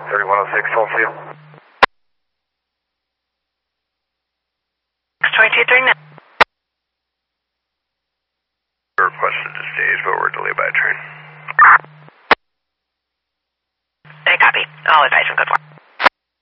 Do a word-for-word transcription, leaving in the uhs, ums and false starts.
thirty-one oh six, hold field. twenty-two three nine. Requested to stage, but we're delayed by a train. I copy. All advice from code four.